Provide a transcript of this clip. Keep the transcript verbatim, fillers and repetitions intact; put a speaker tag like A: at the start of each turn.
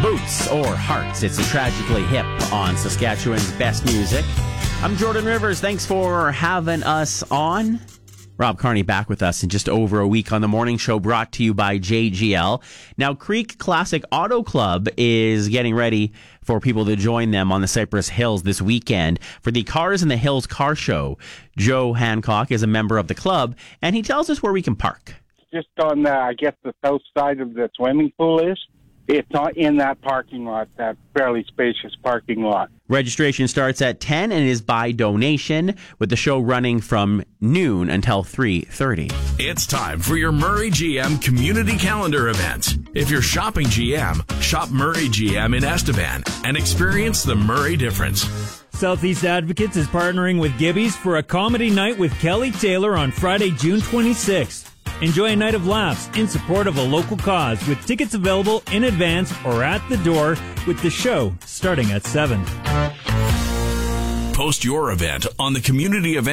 A: Boots or Hearts. It's a Tragically Hip on Saskatchewan's best music. I'm Jordan Rivers. Thanks for having us on. Rob Carney back with us in just over a week on the morning show, brought to you by J G L. Now, Creek Classic Auto Club is getting ready for people to join them on the Cypress Hills this weekend for the Cars in the Hills Car Show. Joe Hancock is a member of the club, and he tells us where we can park.
B: Just on, the, I guess, the south side of the swimming pool is. It's not in that parking lot, that fairly spacious parking lot.
A: Registration starts at ten and is by donation, with the show running from noon until three thirty.
C: It's time for your Murray G M Community Calendar event. If you're shopping G M, shop Murray G M in Estevan and experience the Murray difference.
D: Southeast Advocates is partnering with Gibby's for a comedy night with Kelly Taylor on Friday, June twenty-sixth. Enjoy a night of laughs in support of a local cause, with tickets available in advance or at the door, with the show starting at seven.
C: Post your event on the community event